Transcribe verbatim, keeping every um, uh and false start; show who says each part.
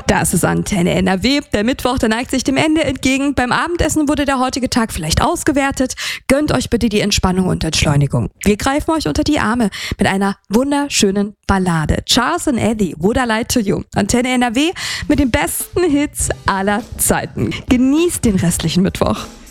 Speaker 1: Das ist Antenne N R W. Der Mittwoch, der neigt sich dem Ende entgegen. Beim Abendessen wurde der heutige Tag vielleicht ausgewertet. Gönnt euch bitte die Entspannung und Entschleunigung. Wir greifen euch unter die Arme mit einer wunderschönen Ballade. Charles and Eddie, Would I Lie to You? Antenne N R W mit den besten Hits aller Zeiten. Genießt den restlichen Mittwoch.